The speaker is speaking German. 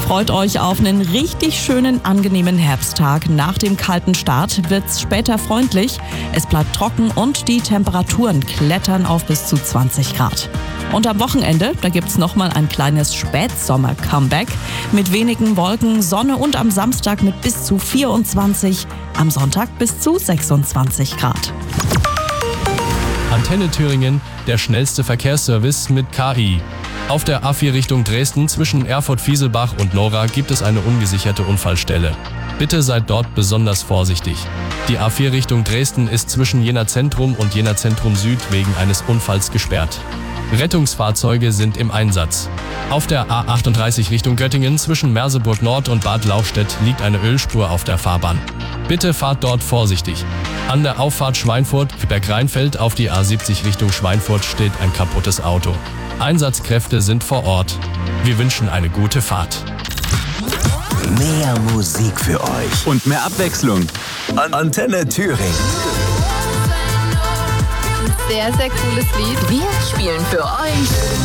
Freut euch auf einen richtig schönen, angenehmen Herbsttag. Nach dem kalten Start wird's später freundlich. Es bleibt trocken und die Temperaturen klettern auf bis zu 20 Grad. Und am Wochenende, da gibt's nochmal ein kleines Spätsommer-Comeback mit wenigen Wolken, Sonne und am Samstag mit bis zu 24, am Sonntag bis zu 26 Grad. Antenne Thüringen, der schnellste Verkehrsservice mit KI. Auf der A4 Richtung Dresden zwischen Erfurt-Fieselbach und Nora gibt es eine ungesicherte Unfallstelle. Bitte seid dort besonders vorsichtig. Die A4 Richtung Dresden ist zwischen Jena Zentrum und Jena Zentrum Süd wegen eines Unfalls gesperrt. Rettungsfahrzeuge sind im Einsatz. Auf der A38 Richtung Göttingen zwischen Merseburg Nord und Bad Lauchstädt liegt eine Ölspur auf der Fahrbahn. Bitte fahrt dort vorsichtig. An der Auffahrt Schweinfurt-Bergrheinfeld auf die A70 Richtung Schweinfurt steht ein kaputtes Auto. Einsatzkräfte sind vor Ort. Wir wünschen eine gute Fahrt. Mehr Musik für euch und mehr Abwechslung. Antenne Thüringen. Sehr, sehr cooles Lied. Wir spielen für euch